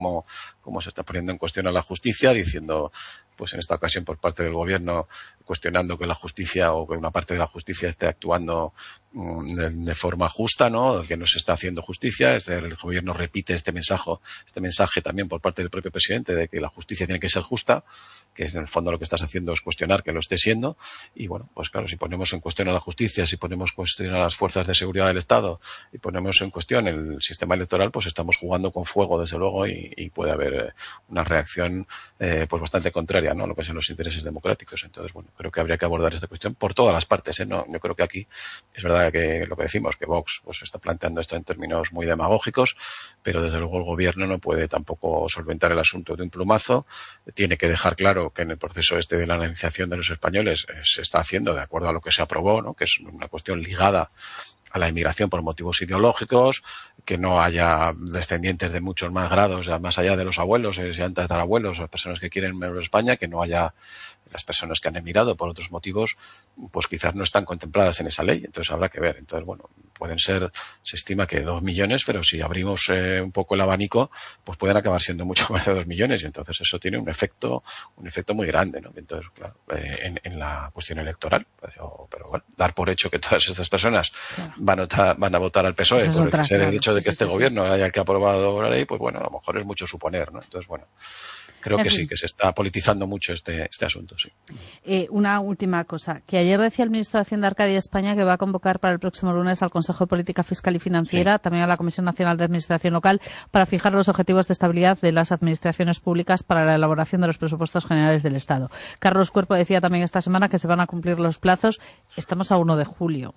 cómo se está poniendo en cuestión a la justicia, diciendo, pues en esta ocasión por parte del gobierno, cuestionando que la justicia o que una parte de la justicia esté actuando de forma justa, ¿no? Que no se está haciendo justicia. El gobierno repite este mensaje también por parte del propio presidente de que la justicia tiene que ser justa, que en el fondo lo que estás haciendo es cuestionar que lo esté siendo. Y bueno, pues claro, si ponemos en cuestión a la justicia, si ponemos en cuestión a las fuerzas de seguridad del Estado y ponemos en cuestión el sistema electoral, pues estamos jugando con fuego, desde luego, y puede haber una reacción pues bastante contraria, ¿no? Lo que son los intereses democráticos. Entonces, bueno, creo que habría que abordar esta cuestión por todas las partes, ¿eh? No, yo creo que aquí es verdad que lo que decimos, que Vox pues está planteando esto en términos muy demagógicos, pero desde luego el gobierno no puede tampoco solventar el asunto de un plumazo. Tiene que dejar claro que en el proceso este de la analización de los españoles se está haciendo de acuerdo a lo que se aprobó, ¿no? Que es una cuestión ligada a la inmigración por motivos ideológicos, que no haya descendientes de muchos más grados, más allá de los abuelos, sean tatarabuelos, las personas que quieren venir a España, que no haya las personas que han emigrado por otros motivos, pues quizás no están contempladas en esa ley. Entonces habrá que ver. Entonces, bueno, pueden ser, se estima que 2 millones, pero si abrimos un poco el abanico, pues pueden acabar siendo mucho más de 2 millones y entonces eso tiene un efecto muy grande, ¿no? Entonces, claro, en la cuestión electoral, pero bueno, dar por hecho que todas estas personas van a votar al PSOE por el hecho de que este gobierno haya que aprobado la ley, pues bueno, a lo mejor es mucho suponer, ¿no? Entonces, bueno, creo que sí, que se está politizando mucho este asunto, sí. Una última cosa, que ayer decía el ministro de Hacienda, Arcadio España, que va a convocar para el próximo lunes al Consejo de Política Fiscal y Financiera, también a la Comisión Nacional de Administración Local, para fijar los objetivos de estabilidad de las administraciones públicas para la elaboración de los presupuestos generales del Estado. Carlos Cuerpo decía también esta semana que se van a cumplir los plazos. Estamos a 1 de julio.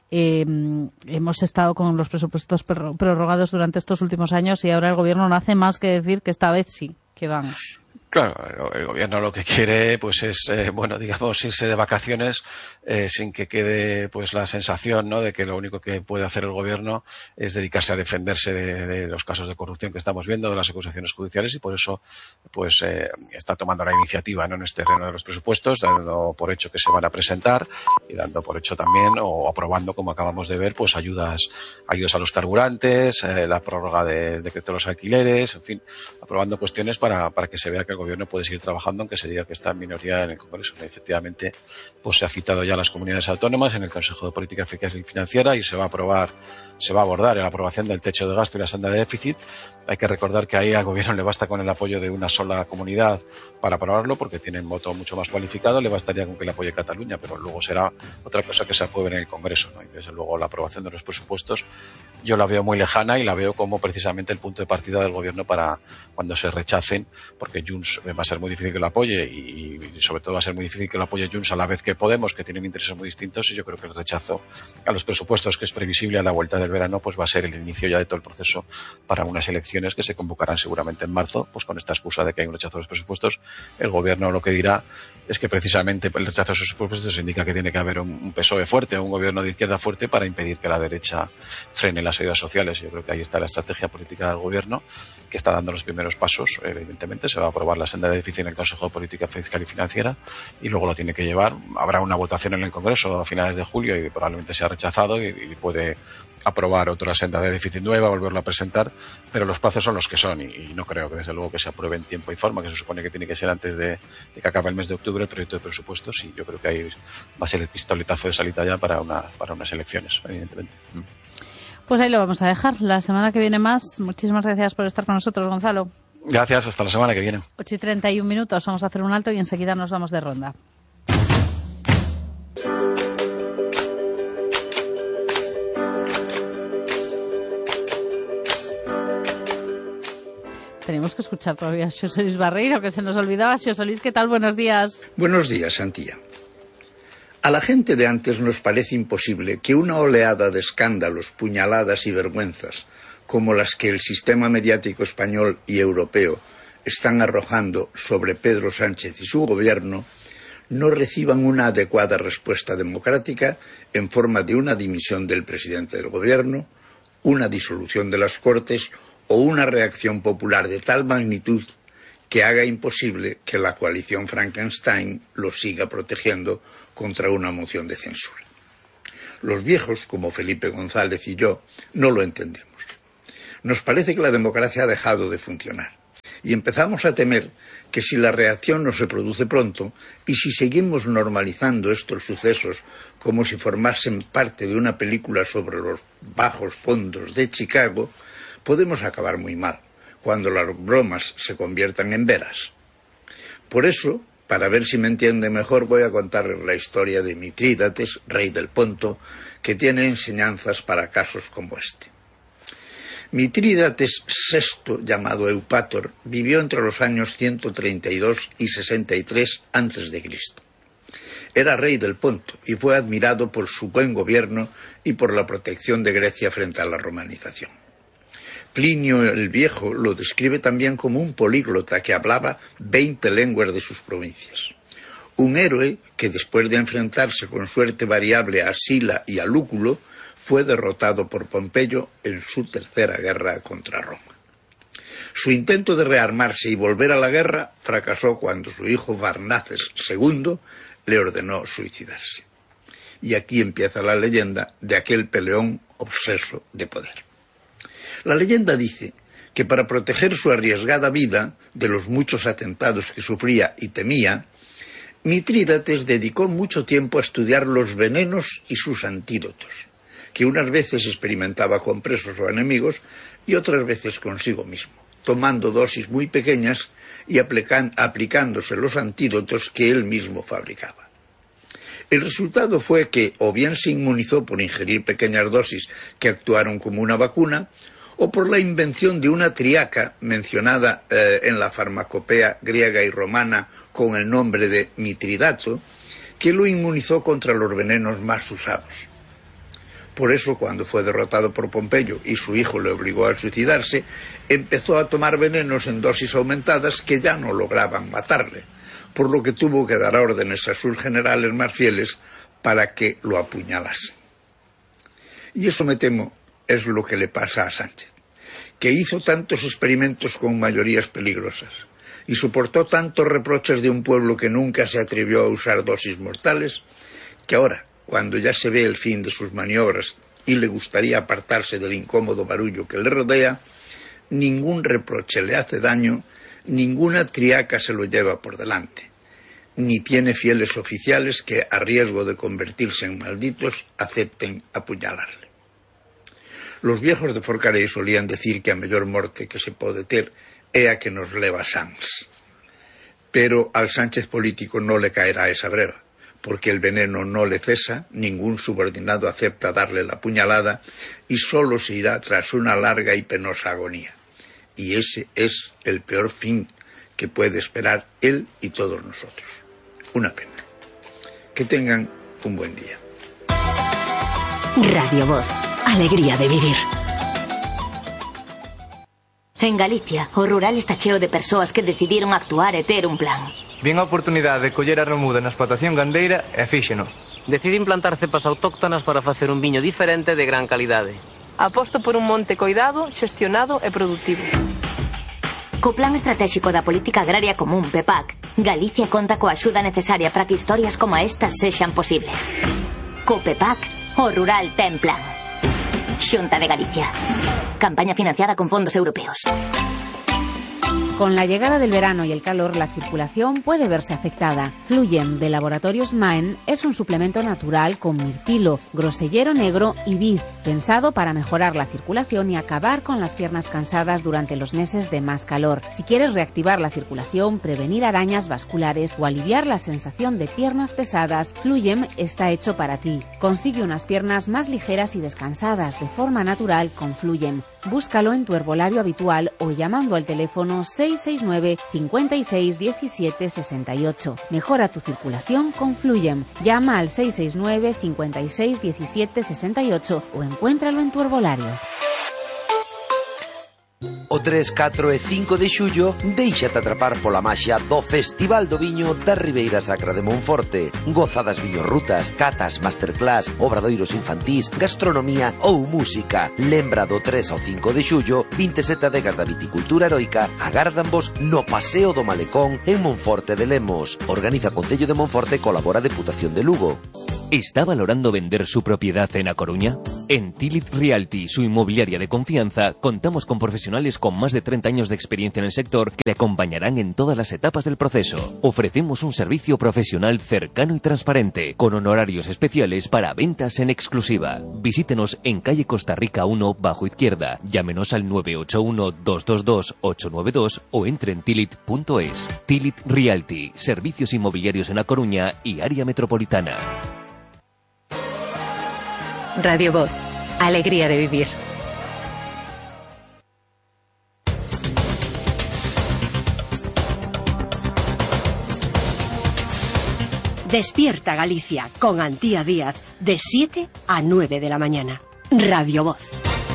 Hemos estado con los presupuestos prorrogados durante estos últimos años y ahora el Gobierno no hace más que decir que esta vez sí, que van. Claro, el gobierno lo que quiere pues es, digamos, irse de vacaciones sin que quede pues la sensación, ¿no?, de que lo único que puede hacer el gobierno es dedicarse a defenderse de los casos de corrupción que estamos viendo, de las acusaciones judiciales, y por eso pues está tomando la iniciativa, ¿no?, en este terreno de los presupuestos, dando por hecho que se van a presentar y dando por hecho también, o aprobando, como acabamos de ver, pues ayudas a los carburantes, la prórroga de decreto de los alquileres, en fin, aprobando cuestiones para que se vea que el gobierno puede seguir trabajando, aunque se diga que está en minoría en el Congreso. Efectivamente, pues se ha citado ya a las comunidades autónomas en el Consejo de Política Fiscal y Financiera y se va a abordar la aprobación del techo de gasto y la senda de déficit. Hay que recordar que ahí al gobierno le basta con el apoyo de una sola comunidad para aprobarlo, porque tienen voto mucho más cualificado. Le bastaría con que le apoye Cataluña, pero luego será otra cosa que se apruebe en el Congreso, ¿no? Y desde luego la aprobación de los presupuestos yo la veo muy lejana y la veo como precisamente el punto de partida del gobierno para cuando se rechacen, porque Junts va a ser muy difícil que lo apoye y sobre todo va a ser muy difícil que lo apoye Junts a la vez que Podemos, que tienen intereses muy distintos, y yo creo que el rechazo a los presupuestos, que es previsible a la vuelta del verano, pues va a ser el inicio ya de todo el proceso para unas elecciones que se convocarán seguramente en marzo, pues con esta excusa de que hay un rechazo a los presupuestos. El gobierno lo que dirá es que precisamente el rechazo a esos presupuestos indica que tiene que haber un PSOE fuerte, un gobierno de izquierda fuerte para impedir que la derecha frene las ayudas sociales. Yo creo que ahí está la estrategia política del gobierno, que está dando los primeros pasos. Evidentemente se va a aprobar la senda de déficit en el Consejo de Política Fiscal y Financiera y luego lo tiene que llevar. Habrá una votación en el Congreso a finales de julio y probablemente sea rechazado y puede aprobar otra senda de déficit nueva, volverlo a presentar, pero los plazos son los que son y no creo que desde luego que se apruebe en tiempo y forma, que se supone que tiene que ser antes de que acabe el mes de octubre el proyecto de presupuestos, y yo creo que ahí va a ser el pistoletazo de salida ya para unas elecciones, evidentemente. Pues ahí lo vamos a dejar. La semana que viene más. Muchísimas gracias por estar con nosotros, Gonzalo. Gracias, hasta la semana que viene. 8:31, vamos a hacer un alto y enseguida nos vamos de ronda. Tenemos que escuchar todavía a Xosé Luis Barreiro, que se nos olvidaba. Xosé Luis, ¿qué tal? Buenos días. Buenos días, Antía. A la gente de antes nos parece imposible que una oleada de escándalos, puñaladas y vergüenzas, como las que el sistema mediático español y europeo están arrojando sobre Pedro Sánchez y su gobierno, no reciban una adecuada respuesta democrática en forma de una dimisión del presidente del gobierno, una disolución de las Cortes o una reacción popular de tal magnitud que haga imposible que la coalición Frankenstein los siga protegiendo contra una moción de censura. Los viejos, como Felipe González y yo, no lo entendemos. Nos parece que la democracia ha dejado de funcionar. Y empezamos a temer que si la reacción no se produce pronto y si seguimos normalizando estos sucesos como si formasen parte de una película sobre los bajos fondos de Chicago, podemos acabar muy mal, cuando las bromas se conviertan en veras. Por eso, para ver si me entiende mejor, voy a contarles la historia de Mitrídates, rey del Ponto, que tiene enseñanzas para casos como este. Mitrídates VI, llamado Eupator, vivió entre los años 132 y 63 a.C. Era rey del Ponto y fue admirado por su buen gobierno y por la protección de Grecia frente a la romanización. Plinio el Viejo lo describe también como un políglota que hablaba 20 lenguas de sus provincias. Un héroe que, después de enfrentarse con suerte variable a Sila y a Lúculo, fue derrotado por Pompeyo en su tercera guerra contra Roma. Su intento de rearmarse y volver a la guerra fracasó cuando su hijo Farnaces II le ordenó suicidarse. Y aquí empieza la leyenda de aquel peleón obseso de poder. La leyenda dice que para proteger su arriesgada vida de los muchos atentados que sufría y temía, Mitrídates dedicó mucho tiempo a estudiar los venenos y sus antídotos, que unas veces experimentaba con presos o enemigos y otras veces consigo mismo, tomando dosis muy pequeñas y aplicándose los antídotos que él mismo fabricaba. El resultado fue que o bien se inmunizó por ingerir pequeñas dosis que actuaron como una vacuna, o por la invención de una triaca mencionada en la farmacopea griega y romana con el nombre de Mitridato, que lo inmunizó contra los venenos más usados. Por eso, cuando fue derrotado por Pompeyo y su hijo le obligó a suicidarse, empezó a tomar venenos en dosis aumentadas que ya no lograban matarle, por lo que tuvo que dar órdenes a sus generales más fieles para que lo apuñalasen. Y eso, me temo, es lo que le pasa a Sánchez, que hizo tantos experimentos con mayorías peligrosas y soportó tantos reproches de un pueblo que nunca se atrevió a usar dosis mortales, que ahora, cuando ya se ve el fin de sus maniobras y le gustaría apartarse del incómodo barullo que le rodea, ningún reproche le hace daño, ninguna triaca se lo lleva por delante, ni tiene fieles oficiales que, a riesgo de convertirse en malditos, acepten apuñalarle. Los viejos de Forcarei solían decir que a mellor morte que se pode ter é a que nos leva sans. Pero al Sánchez político no le caerá esa breva, porque el veneno no le cesa, ningún subordinado acepta darle la puñalada y solo se irá tras una larga y penosa agonía. Y ese es el peor fin que puede esperar él y todos nosotros. Una pena. Que tengan un buen día. Radio Voz. Alegría de vivir. En Galicia, o rural está cheo de persoas que decidiron actuar e ter un plan. Vin a oportunidade de coller a remuda na explotación gandeira e fíxeno. Decidín plantar cepas autóctonas para facer un viño diferente de gran calidade. Aposto por un monte coidado, xestionado e productivo. Co Plan Estratégico da Política Agraria Común, PEPAC, Galicia conta coa axuda necesaria para que historias como estas sexan posibles. Co PEPAC, o rural ten plan. Xunta de Galicia. Campaña financiada con fondos europeos. Con la llegada del verano y el calor, la circulación puede verse afectada. Fluyen de Laboratorios Maen es un suplemento natural con mirtilo, grosellero negro y vid, pensado para mejorar la circulación y acabar con las piernas cansadas durante los meses de más calor. Si quieres reactivar la circulación, prevenir arañas vasculares o aliviar la sensación de piernas pesadas, Fluyem está hecho para ti. Consigue unas piernas más ligeras y descansadas de forma natural con Fluyem. Búscalo en tu herbolario habitual o llamando al teléfono 669 56 17 68. Mejora tu circulación con Fluyem. Llama al 669 56 17 68 o encuéntralo en tu herbolario. O 3, 4 e 5 de xullo déixate atrapar pola maxia do Festival do Viño da Ribeira Sacra de Monforte. Goza das viñorrutas, catas, masterclass, obradoiros infantís, gastronomía ou música. Lembra do 3 ao 5 de xullo, 27 adegas da viticultura heroica agárdanvos no Paseo do Malecón en Monforte de Lemos. Organiza Concello de Monforte e colabora a Deputación de Lugo. ¿Está valorando vender su propiedad en A Coruña? En Tilit Realty, su inmobiliaria de confianza, contamos con profesionales con más de 30 años de experiencia en el sector que le acompañarán en todas las etapas del proceso. Ofrecemos un servicio profesional cercano y transparente, con honorarios especiales para ventas en exclusiva. Visítenos en calle Costa Rica 1, bajo izquierda. Llámenos al 981-222-892 o entre en tilit.es. Tilit Realty, servicios inmobiliarios en A Coruña y área metropolitana. Radio Voz, alegría de vivir. Despierta Galicia con Antía Díaz de 7 a 9 de la mañana. Radio Voz.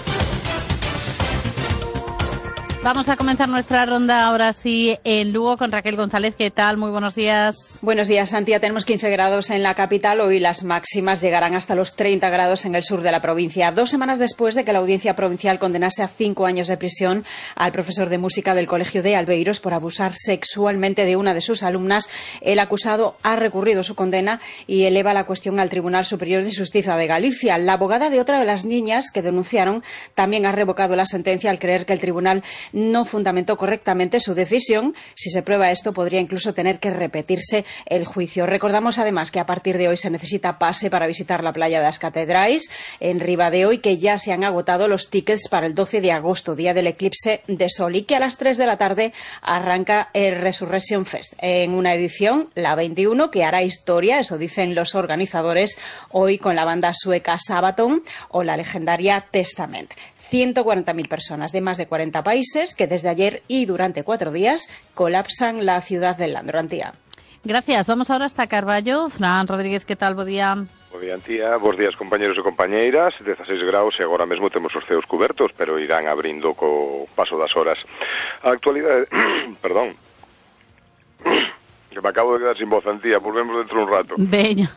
Vamos a comenzar nuestra ronda ahora sí en Lugo con Raquel González. ¿Qué tal? Muy buenos días. Buenos días, Santia. Tenemos 15 grados en la capital. Hoy las máximas llegarán hasta los 30 grados en el sur de la provincia. 2 semanas después de que la Audiencia Provincial condenase a 5 años de prisión al profesor de música del Colegio de Albeiros por abusar sexualmente de una de sus alumnas, el acusado ha recurrido su condena y eleva la cuestión al Tribunal Superior de Justicia de Galicia. La abogada de otra de las niñas que denunciaron también ha revocado la sentencia al creer que el tribunal no fundamentó correctamente su decisión. Si se prueba esto, podría incluso tener que repetirse el juicio. Recordamos además que a partir de hoy se necesita pase para visitar la playa de las Catedrais en Ribadeo y que ya se han agotado los tickets para el 12 de agosto, día del eclipse de sol, y que a las 3 de la tarde arranca el Resurrection Fest en una edición, la 21, que hará historia, eso dicen los organizadores, hoy con la banda sueca Sabaton o la legendaria Testament. 140.000 personas de más de 40 países que desde ayer y durante 4 días colapsan la ciudad del Landro. Antía. Gracias. Vamos ahora hasta Carballo. Fran Rodríguez, ¿qué tal? Bo día. Bo día, Antía. Bos días, compañeros e compañeiras. 16 graus e agora mesmo temos os ceos cubertos, pero irán abrindo co paso das horas. A actualidade... Perdón. Que me acabo de quedar sin voz, Antía. Volvemos dentro de un rato. Veña.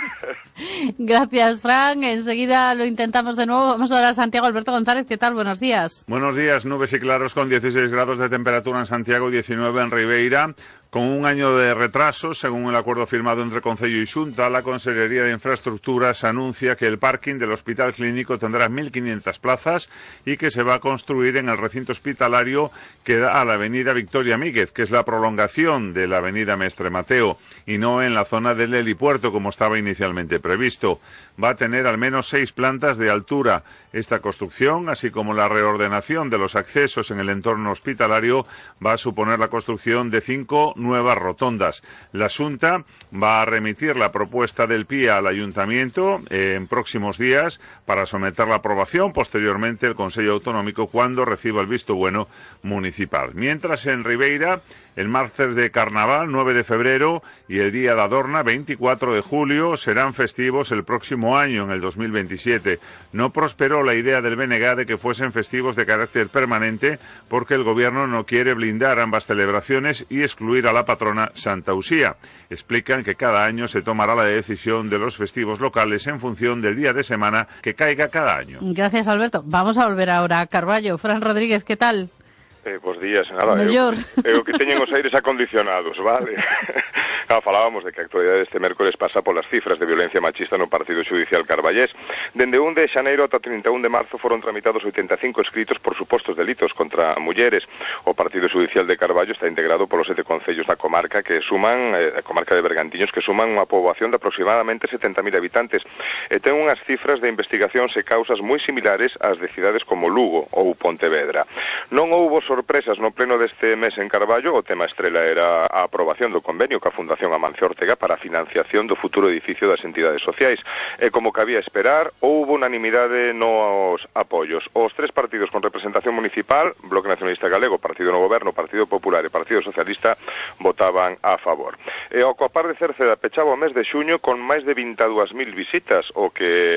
Gracias, Fran. Enseguida lo intentamos de nuevo. Vamos ahora a Santiago. Alberto González, ¿qué tal? Buenos días. Buenos días. Nubes y claros con 16 grados de temperatura en Santiago, 19 en Ribeira. Con un año de retraso, según el acuerdo firmado entre Concello y Xunta, la Consellería de Infraestructuras anuncia que el parking del Hospital Clínico tendrá 1.500 plazas y que se va a construir en el recinto hospitalario que da a la avenida Victoria Míguez, que es la prolongación de la avenida Mestre Mateo, y no en la zona del helipuerto como estaba inicialmente previsto. Va a tener al menos 6 plantas de altura. Esta construcción, así como la reordenación de los accesos en el entorno hospitalario, va a suponer la construcción de 5 nuevas rotondas. La Xunta va a remitir la propuesta del PIA al Ayuntamiento en próximos días para someter la aprobación. Posteriormente, el Consello Autonómico cuando reciba el visto bueno municipal. Mientras, en Ribeira, el martes de Carnaval, 9 de febrero, y el Día de Adorna, 24 de julio, serán festivos el próximo año, en el 2027. No prosperó la idea del BNG de que fuesen festivos de carácter permanente porque el Gobierno no quiere blindar ambas celebraciones y excluir a la patrona Santa Usía. Explican que cada año se tomará la decisión de los festivos locales en función del día de semana que caiga cada año. Gracias, Alberto. Vamos a volver ahora a Carballo. Fran Rodríguez, ¿qué tal? Bos días, nada, eu que teñen os aires acondicionados, vale? Falábamos de que a actualidade deste mércores pasa polas cifras de violencia machista no Partido Xudicial Carballés. Dende 1 de xaneiro ata 31 de marzo foron tramitados 85 escritos por supostos delitos contra mulleres. O Partido Xudicial de Carballo está integrado polos 7 concellos da comarca que suman, a comarca de Bergantiños, que suman unha poboación de aproximadamente 70.000 habitantes e ten unhas cifras de investigacións e causas moi similares ás de cidades como Lugo ou Pontevedra. Non houbo sorpresas no pleno deste mes en Carballo. O tema estrela era a aprobación do convenio ca Fundación Amancio Ortega para a financiación do futuro edificio das entidades sociais. E como cabía esperar, houbo unanimidade nos apoios. Os 3 partidos con representación municipal, Bloque Nacionalista Galego, Partido no Goberno, Partido Popular e Partido Socialista, votaban a favor. E o Copar de Cerceda pechaba o mes de xuño con máis de 22.000 visitas, o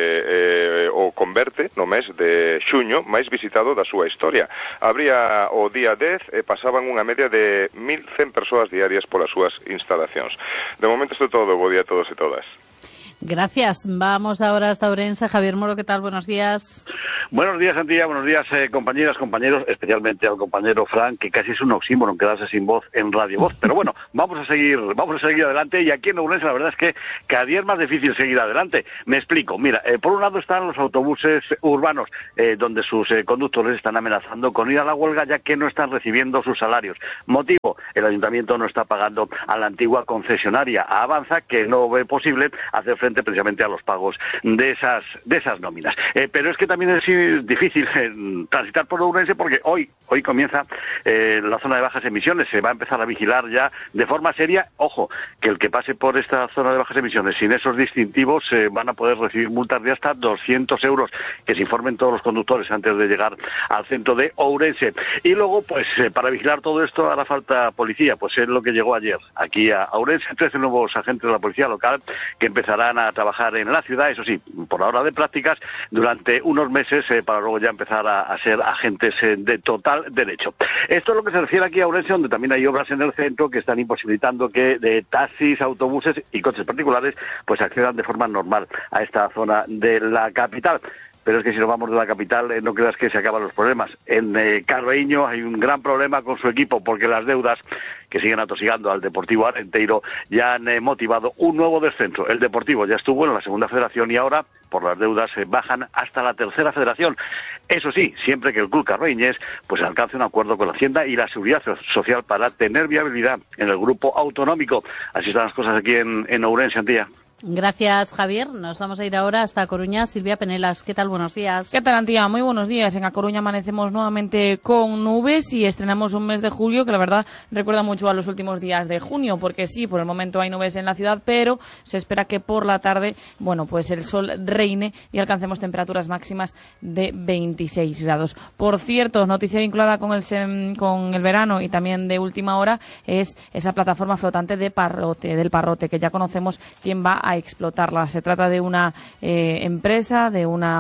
que o converte no mes de xuño máis visitado da súa historia. Habría o día 10 e pasaban unha media de 1.100 persoas diarias polas súas instalacións. De momento isto é todo. Bo día a todos e todas. Gracias. Vamos ahora hasta Ourense. Javier Moro, ¿qué tal? Buenos días. Buenos días, Antía. Buenos días, compañeras, compañeros, especialmente al compañero Fran, que casi es un oxímoron quedarse sin voz en Radio Voz. Pero bueno, vamos a seguir adelante. Y aquí en Ourense la verdad es que cada día es más difícil seguir adelante. Me explico. Mira, por un lado están los autobuses urbanos, donde sus conductores están amenazando con ir a la huelga ya que no están recibiendo sus salarios. Motivo, el ayuntamiento no está pagando a la antigua concesionaria, a Avanza, que no ve posible hacer frente precisamente a los pagos de esas nóminas. Pero es que también es difícil transitar por Ourense porque hoy comienza la zona de bajas emisiones. Se va a empezar a vigilar ya de forma seria. Ojo, que el que pase por esta zona de bajas emisiones sin esos distintivos van a poder recibir multas de hasta 200 euros, que se informen todos los conductores antes de llegar al centro de Ourense. Y luego, pues para vigilar todo esto hará falta policía, pues es lo que llegó ayer aquí a Ourense, 13 nuevos agentes de la policía local que empezarán a trabajar en la ciudad, eso sí, por ahora de prácticas, durante unos meses para luego ya empezar a ser agentes de total derecho. Esto es lo que se refiere aquí a Ourense, donde también hay obras en el centro que están imposibilitando que de taxis, autobuses y coches particulares pues accedan de forma normal a esta zona de la capital. Pero es que si nos vamos de la capital, no creas que se acaban los problemas. En Carballiño hay un gran problema con su equipo, porque las deudas que siguen atosigando al Deportivo Arenteiro ya han motivado un nuevo descenso. El Deportivo ya estuvo en la segunda federación y ahora, por las deudas, bajan hasta la tercera federación. Eso sí, siempre que el club carballiñés pues alcance un acuerdo con la Hacienda y la Seguridad Social para tener viabilidad en el grupo autonómico. Así están las cosas aquí en Ourense, Antía. Gracias, Javier. Nos vamos a ir ahora hasta Coruña. Silvia Penelas, ¿qué tal? Buenos días. ¿Qué tal, Antía? Muy buenos días. En A Coruña amanecemos nuevamente con nubes y estrenamos un mes de julio que la verdad recuerda mucho a los últimos días de junio, porque sí, por el momento hay nubes en la ciudad, pero se espera que por la tarde, bueno, pues el sol reine y alcancemos temperaturas máximas de 26 grados. Por cierto, noticia vinculada con el verano y también de última hora es esa plataforma flotante del Parrote, que ya conocemos quién va a explotarla. Se trata de una empresa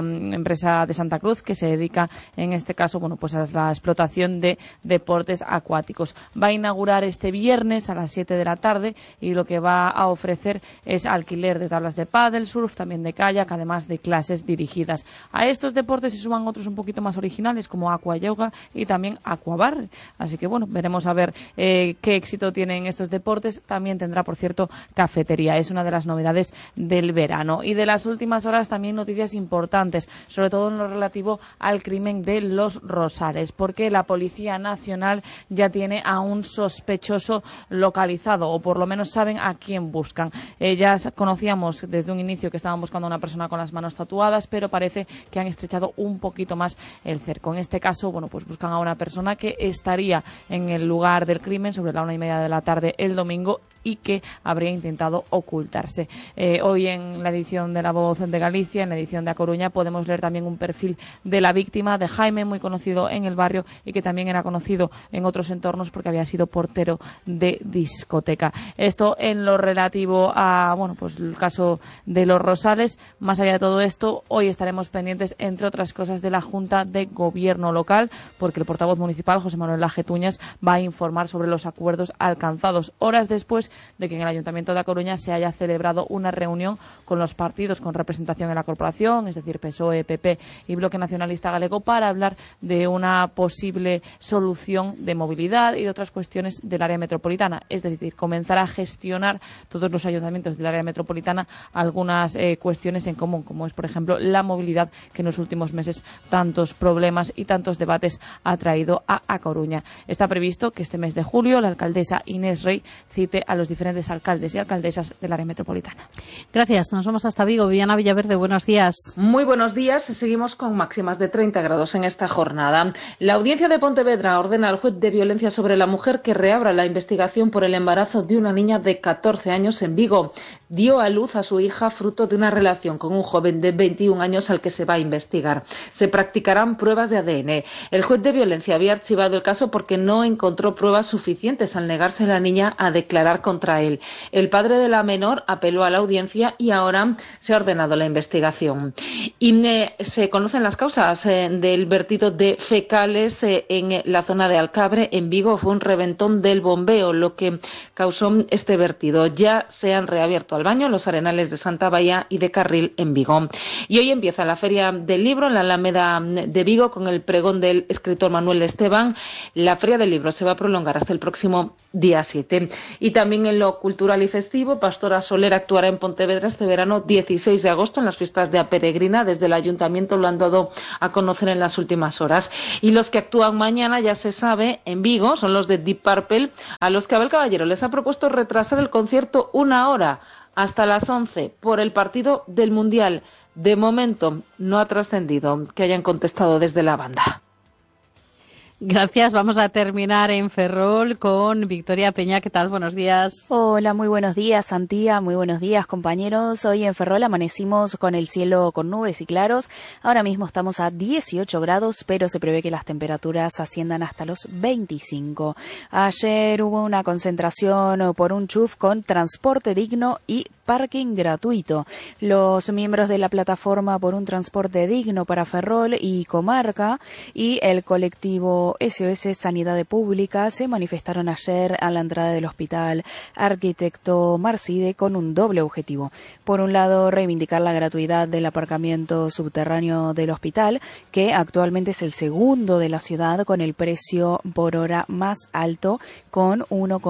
de Santa Cruz que se dedica, en este caso, bueno, pues a la explotación de deportes acuáticos. Va a inaugurar este viernes a las 7 de la tarde y lo que va a ofrecer es alquiler de tablas de pádel, surf, también de kayak, además de clases dirigidas. A estos deportes se suman otros un poquito más originales como aqua yoga y también aquabar. Así que bueno, veremos a ver qué éxito tienen estos deportes. También tendrá, por cierto, cafetería. Es una de las novedades del verano. Y de las últimas horas también noticias importantes, sobre todo en lo relativo al crimen de Los Rosales, porque la Policía Nacional ya tiene a un sospechoso localizado, o por lo menos saben a quién buscan. Ya conocíamos desde un inicio que estaban buscando a una persona con las manos tatuadas, pero parece que han estrechado un poquito más el cerco. En este caso, bueno, pues buscan a una persona que estaría en el lugar del crimen sobre la 1:30 de la tarde el domingo y que habría intentado ocultarse. Hoy en la edición de La Voz de Galicia, en la edición de A Coruña, podemos leer también un perfil de la víctima, de Jaime, muy conocido en el barrio y que también era conocido en otros entornos porque había sido portero de discoteca. Esto en lo relativo a, bueno, pues el caso de Los Rosales. Más allá de todo esto, hoy estaremos pendientes, entre otras cosas, de la Junta de Gobierno local, porque el portavoz municipal, José Manuel Lajetuñas, va a informar sobre los acuerdos alcanzados horas después de que en el Ayuntamiento de A Coruña se haya celebrado una reunión con los partidos con representación en la corporación, es decir, PSOE, PP y Bloque Nacionalista Galego, para hablar de una posible solución de movilidad y de otras cuestiones del área metropolitana, es decir, comenzar a gestionar todos los ayuntamientos del área metropolitana algunas cuestiones en común, como es, por ejemplo, la movilidad, que en los últimos meses tantos problemas y tantos debates ha traído a A Coruña. Está previsto que este mes de julio la alcaldesa Inés Rey cite a los diferentes alcaldes y alcaldesas del área metropolitana. Gracias. Nos vamos hasta Vigo. Viviana Villaverde, buenos días. Muy buenos días. Seguimos con máximas de 30 grados en esta jornada. La audiencia de Pontevedra ordena al juez de violencia sobre la mujer que reabra la investigación por el embarazo de una niña de 14 años en Vigo. Dio a luz a su hija fruto de una relación con un joven de 21 años al que se va a investigar. Se practicarán pruebas de ADN. El juez de violencia había archivado el caso porque no encontró pruebas suficientes al negarse la niña a declarar contra él. El padre de la menor apeló a la audiencia y ahora se ha ordenado la investigación. Y se conocen las causas del vertido de fecales en la zona de Alcabre, en Vigo. Fue un reventón del bombeo lo que causó este vertido. Ya se han reabierto Valbaño, en los Arenales de Santa Baia y de Carril en Vigo. Y hoy empieza la Feria del Libro en la Alameda de Vigo con el pregón del escritor Manuel Esteban. La Feria del Libro se va a prolongar hasta el próximo día 7. Y también en lo cultural y festivo, Pastora Soler actuará en Pontevedra este verano 16 de agosto en las fiestas de A Peregrina. Desde el Ayuntamiento lo han dado a conocer en las últimas horas. Y los que actúan mañana, ya se sabe, en Vigo, son los de Deep Purple, a los que Abel Caballero les ha propuesto retrasar el concierto 1 hora, hasta las 11, por el partido del Mundial. De momento no ha trascendido que hayan contestado desde la banda. Gracias. Vamos a terminar en Ferrol con Victoria Peña. ¿Qué tal? Buenos días. Hola, muy buenos días, Antía. Muy buenos días, compañeros. Hoy en Ferrol amanecimos con el cielo con nubes y claros. Ahora mismo estamos a 18 grados, pero se prevé que las temperaturas asciendan hasta los 25. Ayer hubo una concentración por un chuf con transporte digno y parking gratuito. Los miembros de la plataforma por un transporte digno para Ferrol y comarca y el colectivo SOS Sanidad Pública se manifestaron ayer a la entrada del Hospital Arquitecto Marcide con un doble objetivo. Por un lado, reivindicar la gratuidad del aparcamiento subterráneo del hospital, que actualmente es el segundo de la ciudad con el precio por hora más alto, con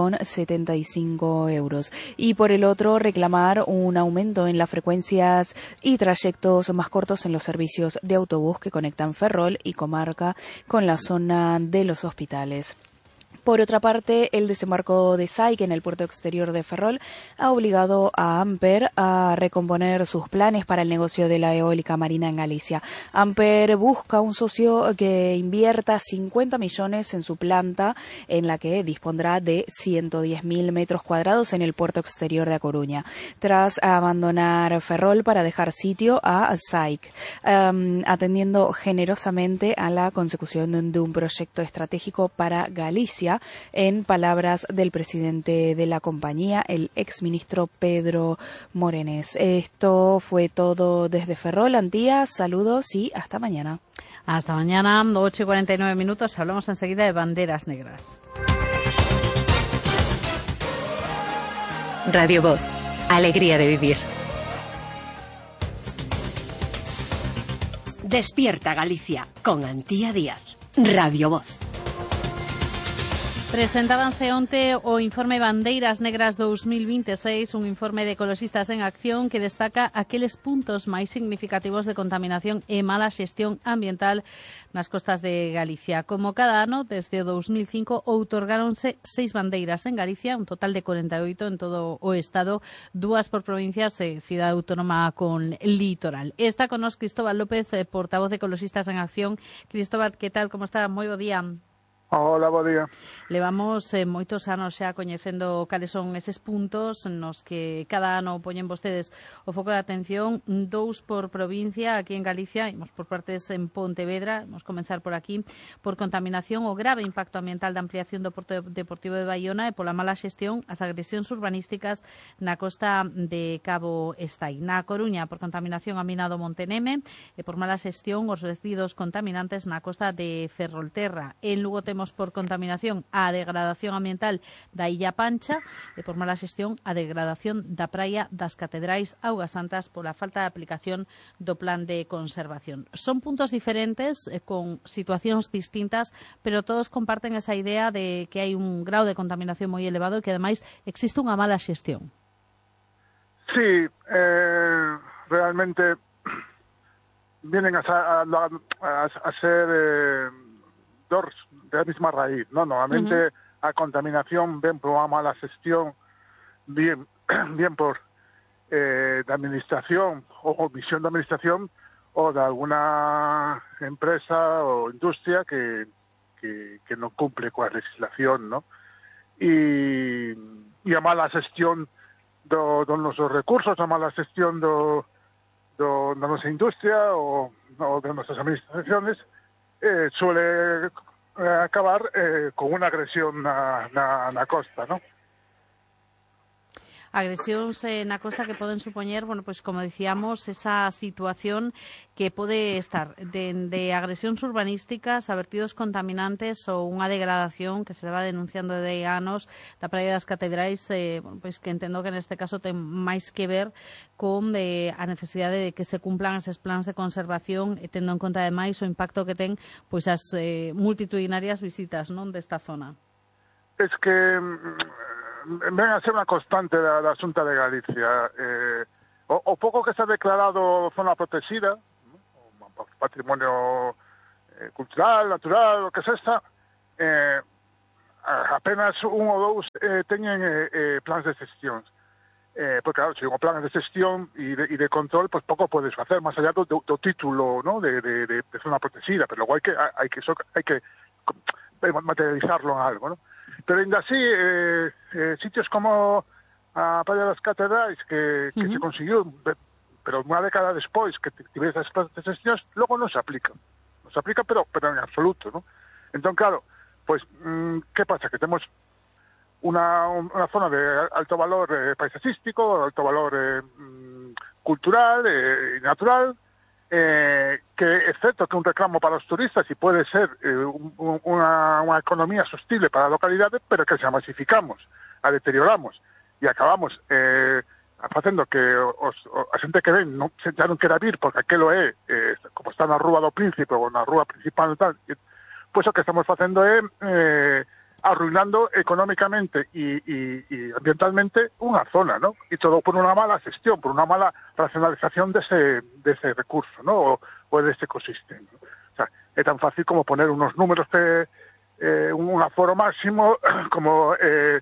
1,75 euros. Y por el otro, reclamar un aumento en las frecuencias y trayectos más cortos en los servicios de autobús que conectan Ferrol y comarca con la zona de los hospitales. Por otra parte, el desembarco de SAIC en el puerto exterior de Ferrol ha obligado a Amper a recomponer sus planes para el negocio de la eólica marina en Galicia. Amper busca un socio que invierta 50 millones en su planta, en la que dispondrá de 110.000 metros cuadrados en el puerto exterior de A Coruña, tras abandonar Ferrol para dejar sitio a SAIC, atendiendo generosamente a la consecución de un proyecto estratégico para Galicia, en palabras del presidente de la compañía, el exministro Pedro Morenés. Esto fue todo desde Ferrol. Antía, saludos y hasta mañana. Hasta mañana, 8:49. Hablamos enseguida de banderas negras. Radio Voz, alegría de vivir. Despierta Galicia con Antía Díaz. Radio Voz. Presentábanse onte o informe Bandeiras Negras 2026, un informe de Ecologistas en Acción que destaca aqueles puntos máis significativos de contaminación e mala xestión ambiental nas costas de Galicia. Como cada ano, desde o 2005, outorgáronse 6 bandeiras en Galicia, un total de 48 en todo o Estado, 2 por provincias e cidade autónoma con litoral. Está con nos Cristóbal López, portavoz de Ecologistas en Acción. Cristóbal, que tal? Como está? Moi bo día. Hola, bo día. Levamos moitos anos xa coñecendo cales son eses puntos nos que cada ano poñen vostedes o foco de atención, 2 por provincia aquí en Galicia, imos por partes en Pontevedra, imos comenzar por aquí, por contaminación o grave impacto ambiental da ampliación do Porto Deportivo de Baiona e pola mala xestión as agresións urbanísticas na costa de Cabo Estai. Na Coruña, por contaminación a mina do Monteneme e por mala xestión os residuos contaminantes na costa de Ferrolterra. En Lugo temos por contaminación a degradación ambiental da Illa Pancha e por mala xestión a degradación da praia das Catedrais Augas Santas pola falta de aplicación do plan de conservación. Son puntos diferentes, con situacións distintas, pero todos comparten esa idea de que hai un grau de contaminación moi elevado e que ademais existe unha mala xestión. Sí, realmente vienen a ser dos de la misma raíz, ¿no? Normalmente a contaminación ven por una mala gestión, bien por de administración o omisión de administración o de alguna empresa o industria que non cumple coa legislación, ¿no? E a mala gestión dos nosos recursos, a mala gestión da nosa industria o de nosas administraciones suele acabar con una agresión na costa, ¿no? agresións na costa que poden supoñer, bueno, pois como dicíamos, esa situación que pode estar de agresións urbanísticas a vertidos contaminantes ou unha degradación que se va denunciando de anos da praia das Catedrais, bueno, pois que entendo que neste caso ten máis que ver con a necesidade de que se cumplan eses plans de conservación e tendo en conta ademais o impacto que ten pois as multitudinarias visitas, non, desta zona. Es que ven a ser unha constante da Xunta de Galicia. O pouco que se ha declarado zona protegida, ¿no? Patrimonio cultural, natural, o que se está, apenas un ou dous teñen plans de xestión. Porque claro, se un plan de xestión e de control, pues pouco podes facer, máis allá do título, ¿no? de zona protegida, pero logo hai que materializarlo en algo, ¿no? Pero ainda así, sitios como a Praia das Catedrais, que se conseguiu, pero unha década despois que tivese as plazas de xestións, logo non se aplica. Non se aplica, pero en absoluto, ¿no? Entón, claro, pues, que pasa? Que temos unha zona de alto valor paisaxístico, alto valor cultural e natural, que é certo que un reclamo para os turistas e pode ser unha economía sostible para a localidade, pero que se a masificamos, a deterioramos e acabamos facendo que a xente que ven xa non quera vir porque aquelo é como está na Rúa do Príncipe ou na Rúa Principal tal, pois o que estamos facendo é arruinando económicamente e ambientalmente unha zona, ¿no? E todo por unha mala xestión, por unha mala racionalización dese recurso, ¿no? O dese ecosistema. O sea, é tan fácil como poner unos números de un aforo máximo, como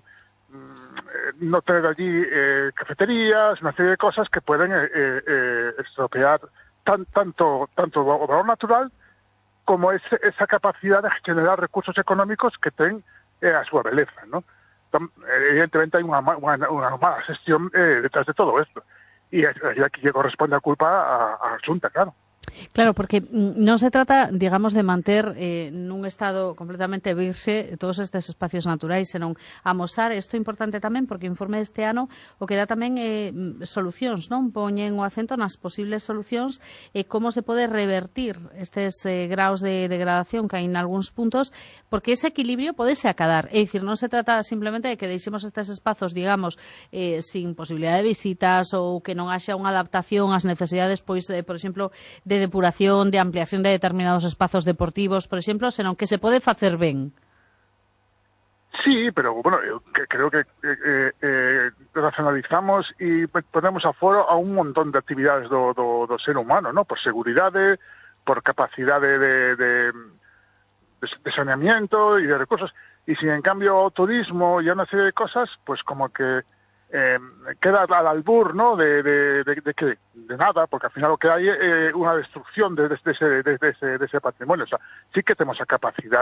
no tener allí cafeterías, una serie de cosas que pueden estropear tanto o valor natural como esa capacidad de generar recursos económicos que ten a súa beleza, ¿no? Entón, evidentemente hai unha mala xestión detrás de todo isto. E aquí lle corresponde a culpa a Xunta, claro. Claro, porque non se trata, digamos, de manter nun estado completamente virxe todos estes espacios naturais, senón amosar, isto é importante tamén, porque o informe deste ano o que dá tamén solucións, non? Poñen o acento nas posibles solucións e como se pode revertir estes graus de degradación que hai en algúns puntos, porque ese equilibrio podese acadar. É dicir, non se trata simplemente de que deixemos estes espazos, digamos, sin posibilidade de visitas ou que non haxa unha adaptación ás necesidades, pois, por exemplo, de depuración, de ampliación de determinados espazos deportivos, por exemplo, senón que se pode facer ben. Sí, pero bueno, eu creo que racionalizamos e ponemos aforo a un montón de actividades do ser humano, ¿no? Por seguridade, por capacidade de saneamiento e de recursos. E si en cambio o turismo e unha serie de cosas, pues como que queda al albur, ¿no? de nada, porque al final lo que hay es una destrucción de ese patrimonio. O sea, sí que tenemos la capacidad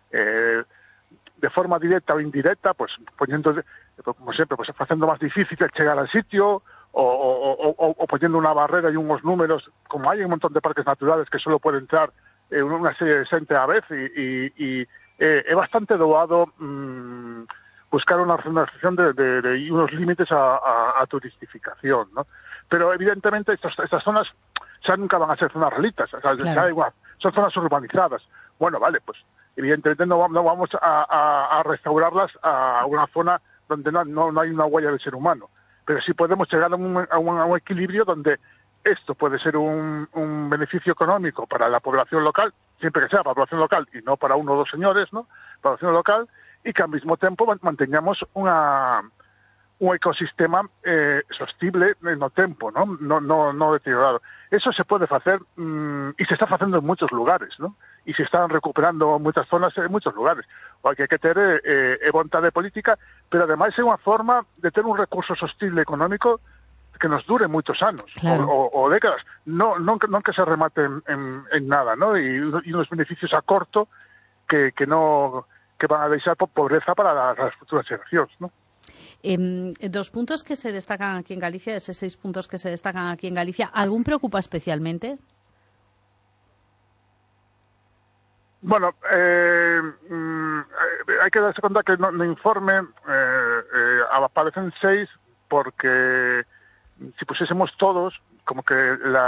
de forma directa o indirecta, pues poniendo, como siempre, pues haciendo más difícil llegar al sitio o poniendo una barrera y unos números, como hay un montón de parques naturales que solo puede entrar una serie de gente a vez y es bastante doado buscar una racionalización y unos límites a turistificación, ¿no? Pero evidentemente estas zonas ya nunca van a ser zonas relitas, o sea, claro. Son zonas urbanizadas. Bueno, vale, pues evidentemente no vamos a restaurarlas a una zona donde no hay una huella del ser humano, pero sí podemos llegar a un equilibrio donde esto puede ser un beneficio económico para la población local, siempre que sea para la población local y no para uno o dos señores, ¿no? Población local, y que al mismo tiempo mantengamos un ecosistema sostible no tempo, no deteriorado. Eso se puede hacer y se está haciendo en muchos lugares, ¿no? Y se están recuperando muchas zonas en muchos lugares. O que hai que ter vontade política, pero además é unha forma de ter un recurso sostible económico que nos dure muchos años, claro. o décadas, no que se remate en nada, ¿no? Y unos beneficios a corto que van a deixar pobreza para las futuras generacións, ¿no? Dos puntos que se destacan aquí en Galicia, esos 6 puntos que se destacan aquí en Galicia, ¿algún preocupa especialmente? Bueno, hay que darse cuenta que no informe aparecen 6 porque si pusiésemos todos, como que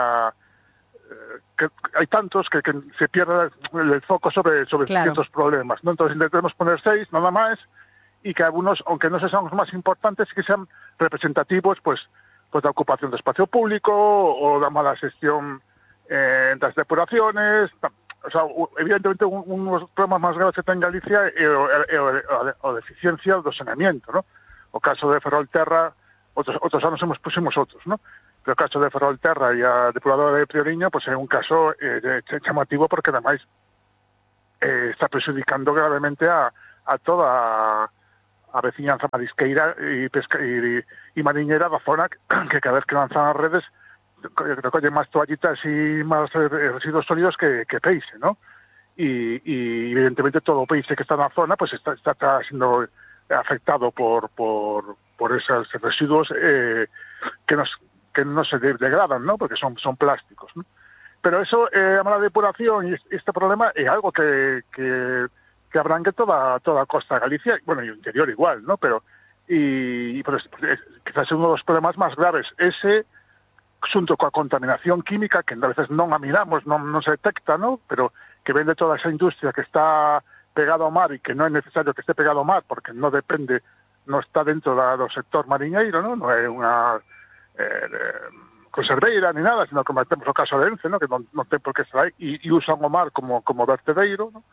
que hay tantos que se pierde el foco sobre ciertos problemas, ¿no? Entonces intentemos poner 6 nada más, y que algunos, aunque no sean los más importantes, sí que sean representativos, pues de ocupación de espacio público o la mala gestión en las depuraciones. O sea, evidentemente unos problemas máis graves que ten Galicia é o deficiencia do saneamiento, ¿no? O caso de Ferrolterra, outros anos pusimos outros, ¿no? Pero o caso de Ferrolterra e a depuradora de Prioriño, pues é un caso chamativo, porque ademais está prejudicando gravemente a toda a veciñanza marisqueira e mariñeira da zona, que cada vez que lanzan as redes recolle máis toallitas e máis residuos sólidos que peixe, ¿no? Y evidentemente todo o peixe que está na zona pues está sendo afectado por esos residuos que no se degradan, ¿no? Porque son plásticos, ¿no? Pero eso, a mala depuración, y este problema é algo que abrangue toda a costa de Galicia, bueno, y el interior igual, ¿no? Pero quizás é uno dos problemas máis graves. Ese, xunto coa contaminación química, que a veces non a miramos, non se detecta, ¿no? Pero que ven de toda esa industria que está pegada ao mar, e que non é necesario que esté pegado ao mar, porque non depende, non está dentro do sector mariñeiro, ¿no? Non é unha conserveira ni nada, sino que temos o caso de Ence, ¿no? Que non ten por que estar aí, e usan o mar como vertedeiro, ¿no?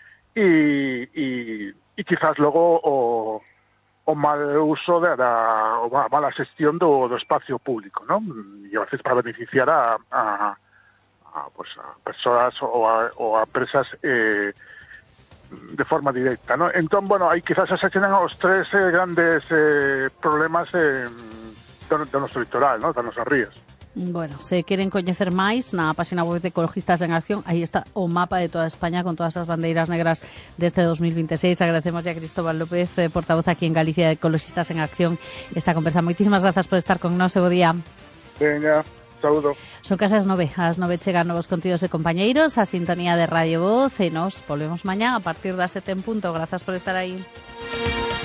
E quizás logo o mal uso o mala xestión do espacio público, ¿no? E a veces para beneficiar a persoas ou a empresas de forma directa, ¿no? Entón, bueno, aí quizás se tienen os 3 grandes problemas do noso litoral, ¿no? Das nosas rías. Bueno, se queren coñecer máis, na página web de Ecologistas en Acción, aí está o mapa de toda España con todas as bandeiras negras deste 2026. Agradecemos a Cristóbal López, portavoz aquí en Galicia de Ecologistas en Acción, esta conversa. Moitísimas grazas por estar con nós, bo día. Veña, saúdo. Son case as 9 chegan novos contidos de compañeiros, a sintonía de Radio Voz, e nos volvemos mañá a partir das 7 en punto. Grazas por estar aí.